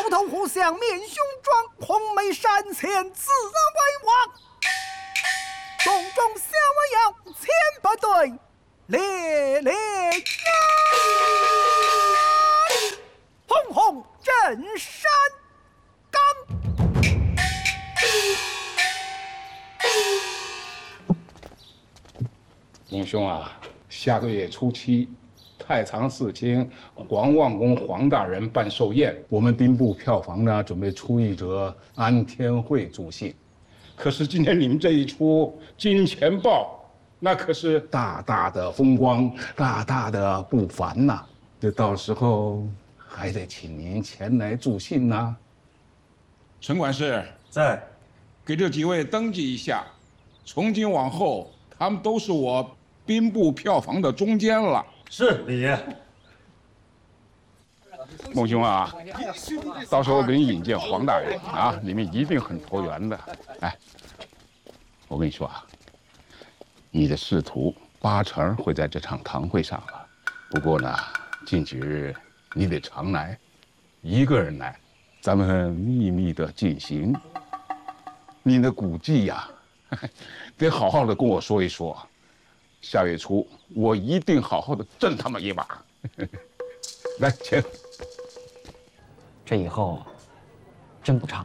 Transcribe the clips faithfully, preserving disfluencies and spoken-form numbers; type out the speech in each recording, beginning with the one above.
牛头虎相面雄壮，红眉山前自为王。宫中小我要千百对，烈烈呀！轰轰震山岗。 英兄啊，下个月初七，太常寺卿黄望公黄大人办寿宴，我们兵部票房呢准备出一则安天会助兴。可是今天你们这一出金钱豹，那可是大大的风光，大大的不凡呐、啊。这到时候还得请您前来助兴呐。陈管事在， 给这几位登记一下，从今往后他们都是我兵部票房的中间了。 是李爷。 孟兄啊，到时候我给你引荐黄大人啊，你们一定很投缘的。哎，我跟你说啊，你的仕途八成会在这场堂会上了。不过呢，近几日你得常来，一个人来，咱们秘密的进行。你的古迹呀、啊，得好好的跟我说一说。下月初我一定好好的震他们一把。来，请。 这以后真不唱了？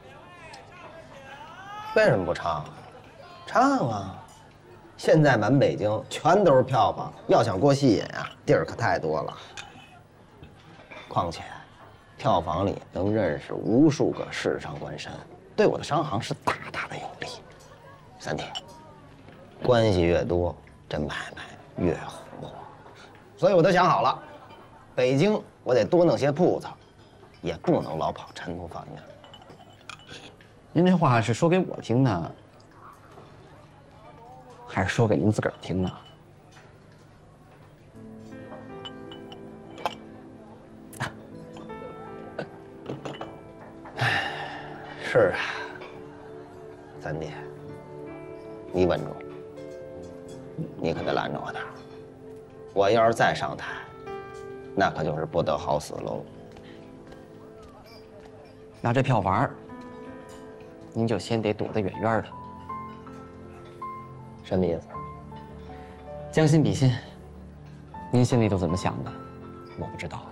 为什么不唱？唱啊！现在满北京全都是票房，要想过戏瘾啊，地儿可太多了。况且，票房里能认识无数个世上官绅，对我的商行是大大的有利。三弟，关系越多，这买卖越红火。所以我都想好了，北京我得多弄些铺子。也不能老跑陈土方面。 您这话是说给我听呢，还是说给您自个儿听呢？ 哎，是啊，三弟，你稳住，你可得拦着我点儿。我要是再上台，那可就是不得好死喽。 那这票房，您就先得躲得远远的。 什么意思？ 将心比心，您心里头怎么想的，我不知道。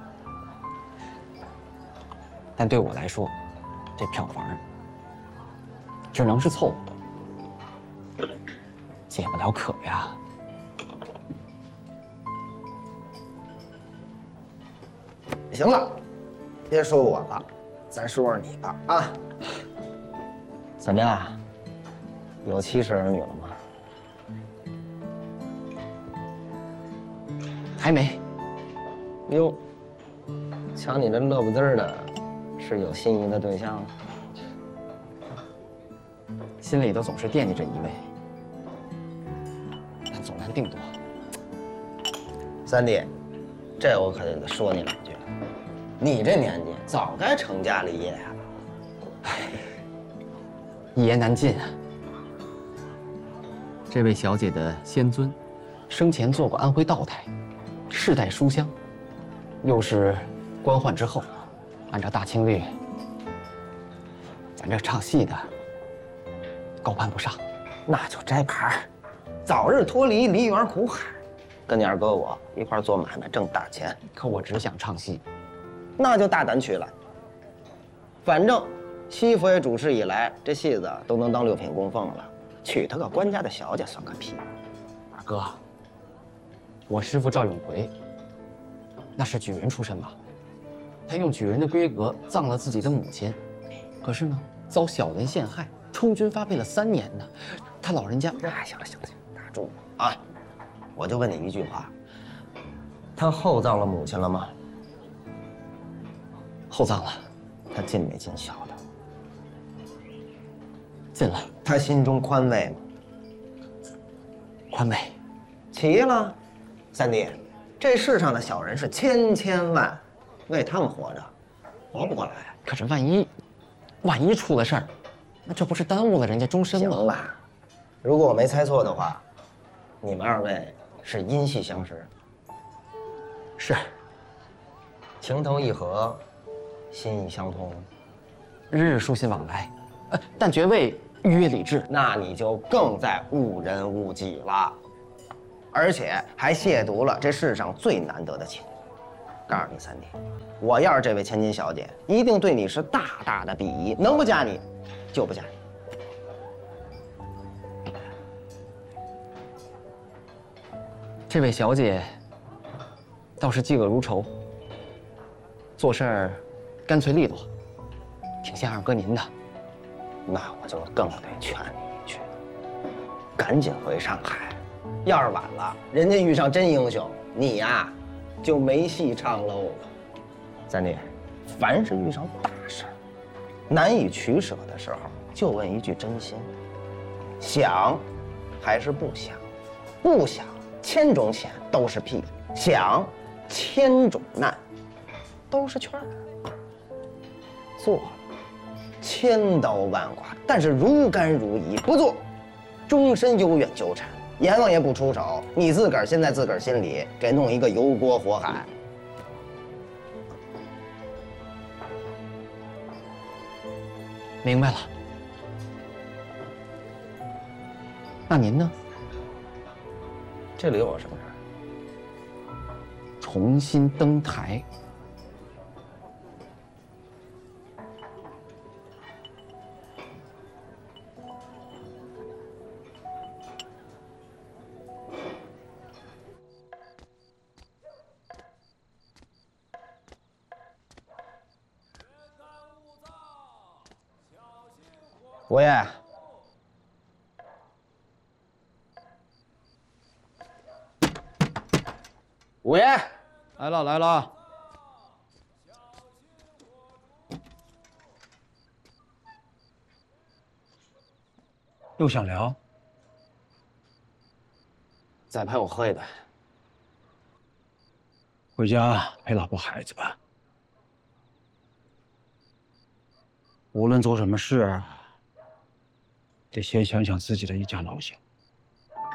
但对我来说，这票房只能是凑合，解不了渴呀。 行了，别说我了。咱说说你吧啊，怎么样？有七十儿女了吗？ 还没。 哟，瞧你这乐不滋儿的，是有心仪的对象了？ 心里头总是惦记着一位，但总难定夺。 三弟，这我可得说你两句了。你这年纪早该成家立业了。 唉，一言难尽啊。这位小姐的先尊，生前做过安徽道台，世代书香，又是官宦之后，按照大清律，咱这唱戏的高攀不上， 那就摘牌儿，早日脱离梨园苦海，跟你二哥我一块做买卖挣大钱。 可我只想唱戏。 那就大胆取了，反正西府爷主事以来，这戏子都能当六品供奉了，娶她个官家的小姐算个屁！ 二哥，我师父赵永奎，那是举人出身吧？他用举人的规格葬了自己的母亲，可是呢，遭小人陷害，充军发配了三年呢。他老人家…… 哎，行了行了行了，打住啊！我就问你一句话，他厚葬了母亲了吗？ 厚葬了。 他尽没尽孝的？ 尽了。 他心中宽慰吗？ 宽慰。 齐了，三弟，这世上的小人是千千万，为他们活着，活不过来。 可是万一，万一出了事儿，那这不是耽误了人家终身吗？ 行了，如果我没猜错的话，你们二位是因戏相识。 是。 情投意合， 心意相通， 日日书信往来，呃，但绝未逾越礼制。 那你就更在误人误己了，而且还亵渎了这世上最难得的情。告诉你三弟，我要是这位千金小姐，一定对你是大大的鄙夷，能不嫁你，就不嫁你。 这位小姐倒是嫉恶如仇，做事儿干脆利落，挺像二哥您的。 那我就更得劝你一句，赶紧回上海，要是晚了，人家遇上真英雄，你呀就没戏唱喽。三弟，凡是遇上大事儿，难以取舍的时候，就问一句真心：想还是不想？不想，千种险都是屁；想，千种难都是劝儿。做了，千刀万剐，但是如甘如饴；不做，终身悠远纠缠。阎王也不出手，你自个儿先在自个儿心里给弄一个油锅火海。 明白了。那您呢？ 这里有什么事儿？ 重新登台。 五爷，五爷， 来了来了。又想聊？ 再陪我喝一顿。 回家陪老婆孩子吧。无论做什么事，得先想想自己的一家老小。